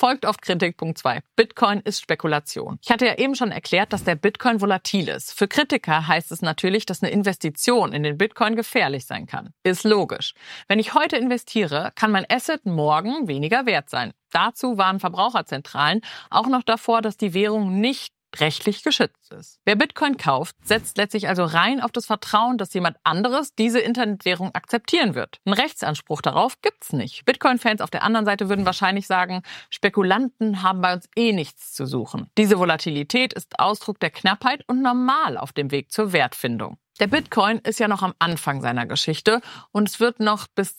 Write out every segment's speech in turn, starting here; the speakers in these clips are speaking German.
Folgt auf Kritik Punkt 2. Bitcoin ist Spekulation. Ich hatte ja eben schon erklärt, dass der Bitcoin volatil ist. Für Kritiker heißt es natürlich, dass eine Investition in den Bitcoin gefährlich sein kann. Ist logisch. Wenn ich heute investiere, kann mein Asset morgen weniger wert sein. Dazu warnen Verbraucherzentralen auch noch davor, dass die Währung nicht rechtlich geschützt ist. Wer Bitcoin kauft, setzt letztlich also rein auf das Vertrauen, dass jemand anderes diese Internetwährung akzeptieren wird. Einen Rechtsanspruch darauf gibt's nicht. Bitcoin-Fans auf der anderen Seite würden wahrscheinlich sagen, Spekulanten haben bei uns nichts zu suchen. Diese Volatilität ist Ausdruck der Knappheit und normal auf dem Weg zur Wertfindung. Der Bitcoin ist ja noch am Anfang seiner Geschichte und es wird noch bis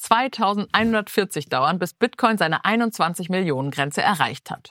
2140 dauern, bis Bitcoin seine 21-Millionen-Grenze erreicht hat.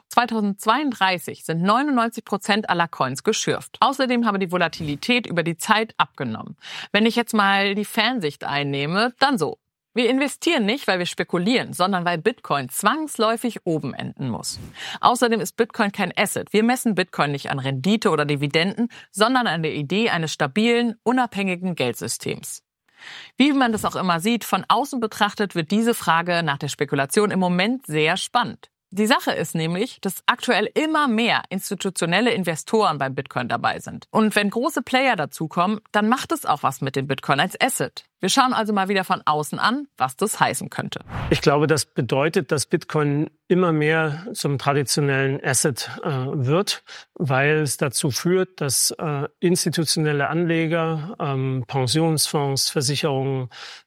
2032 sind 99% aller Coins geschürft. Außerdem habe die Volatilität über die Zeit abgenommen. Wenn ich jetzt mal die Fansicht einnehme, dann so. Wir investieren nicht, weil wir spekulieren, sondern weil Bitcoin zwangsläufig oben enden muss. Außerdem ist Bitcoin kein Asset. Wir messen Bitcoin nicht an Rendite oder Dividenden, sondern an der Idee eines stabilen, unabhängigen Geldsystems. Wie man das auch immer sieht, von außen betrachtet wird diese Frage nach der Spekulation im Moment sehr spannend. Die Sache ist nämlich, dass aktuell immer mehr institutionelle Investoren beim Bitcoin dabei sind. Und wenn große Player dazukommen, dann macht es auch was mit dem Bitcoin als Asset. Wir schauen also mal wieder von außen an, was das heißen könnte. Ich glaube, das bedeutet, dass Bitcoin immer mehr zum traditionellen Asset wird, weil es dazu führt, dass institutionelle Anleger, Pensionsfonds, Versicherungen,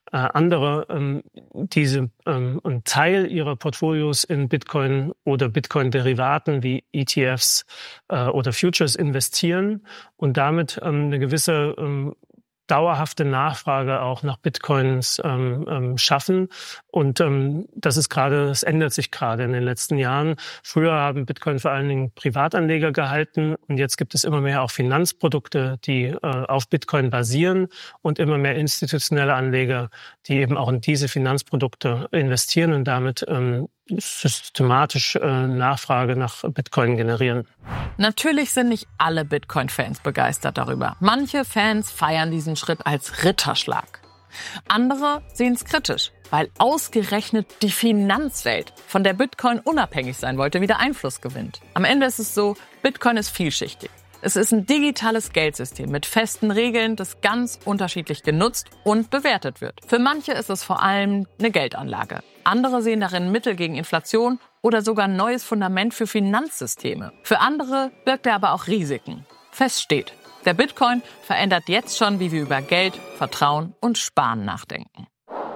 andere diese einen Teil ihrer Portfolios in Bitcoin oder Bitcoin-Derivaten wie ETFs oder Futures investieren und damit eine gewisse dauerhafte Nachfrage auch nach Bitcoins schaffen. Und das ändert sich gerade in den letzten Jahren. Früher haben Bitcoin vor allen Dingen Privatanleger gehalten und jetzt gibt es immer mehr auch Finanzprodukte, die auf Bitcoin basieren und immer mehr institutionelle Anleger, die eben auch in diese Finanzprodukte investieren und damit systematisch Nachfrage nach Bitcoin generieren. Natürlich sind nicht alle Bitcoin-Fans begeistert darüber. Manche Fans feiern diesen Schritt als Ritterschlag. Andere sehen es kritisch, weil ausgerechnet die Finanzwelt, von der Bitcoin unabhängig sein wollte, wieder Einfluss gewinnt. Am Ende ist es so, Bitcoin ist vielschichtig. Es ist ein digitales Geldsystem mit festen Regeln, das ganz unterschiedlich genutzt und bewertet wird. Für manche ist es vor allem eine Geldanlage. Andere sehen darin Mittel gegen Inflation oder sogar ein neues Fundament für Finanzsysteme. Für andere birgt er aber auch Risiken. Fest steht, der Bitcoin verändert jetzt schon, wie wir über Geld, Vertrauen und Sparen nachdenken.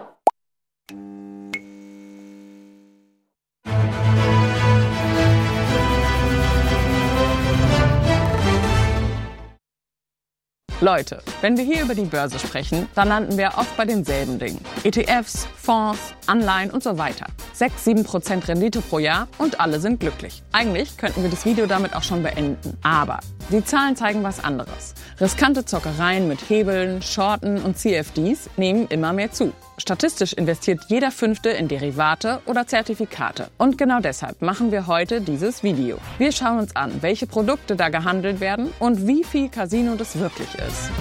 Leute, wenn wir hier über die Börse sprechen, dann landen wir oft bei denselben Dingen. ETFs, Fonds, Anleihen und so weiter. 6-7% Rendite pro Jahr und alle sind glücklich. Eigentlich könnten wir das Video damit auch schon beenden. Aber die Zahlen zeigen was anderes. Riskante Zockereien mit Hebeln, Shorten und CFDs nehmen immer mehr zu. Statistisch investiert jeder Fünfte in Derivate oder Zertifikate. Und genau deshalb machen wir heute dieses Video. Wir schauen uns an, welche Produkte da gehandelt werden und wie viel Casino das wirklich ist.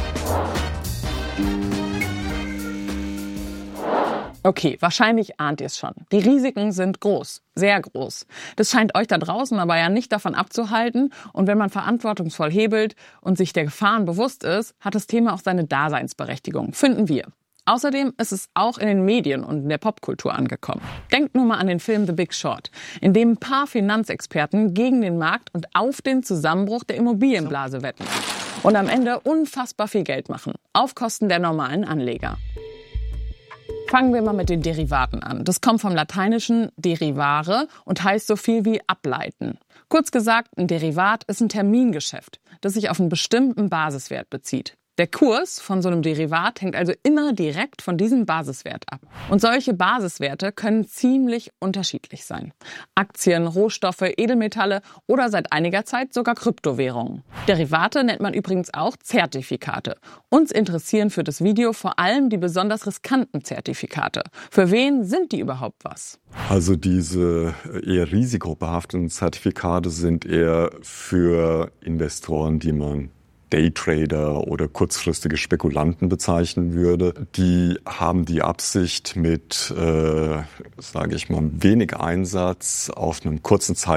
Okay, wahrscheinlich ahnt ihr es schon. Die Risiken sind groß, sehr groß. Das scheint euch da draußen aber ja nicht davon abzuhalten. Und wenn man verantwortungsvoll hebelt und sich der Gefahren bewusst ist, hat das Thema auch seine Daseinsberechtigung, finden wir. Außerdem ist es auch in den Medien und in der Popkultur angekommen. Denkt nur mal an den Film The Big Short, in dem ein paar Finanzexperten gegen den Markt und auf den Zusammenbruch der Immobilienblase wetten. Und am Ende unfassbar viel Geld machen, auf Kosten der normalen Anleger. Fangen wir mal mit den Derivaten an. Das kommt vom lateinischen derivare und heißt so viel wie ableiten. Kurz gesagt, ein Derivat ist ein Termingeschäft, das sich auf einen bestimmten Basiswert bezieht. Der Kurs von so einem Derivat hängt also immer direkt von diesem Basiswert ab. Und solche Basiswerte können ziemlich unterschiedlich sein. Aktien, Rohstoffe, Edelmetalle oder seit einiger Zeit sogar Kryptowährungen. Derivate nennt man übrigens auch Zertifikate. Uns interessieren für das Video vor allem die besonders riskanten Zertifikate. Für wen sind die überhaupt was? Also diese eher risikobehafteten Zertifikate sind eher für Investoren, die man Daytrader oder kurzfristige Spekulanten bezeichnen würde. Die haben die Absicht mit, wenig Einsatz auf einem kurzen Zeitraum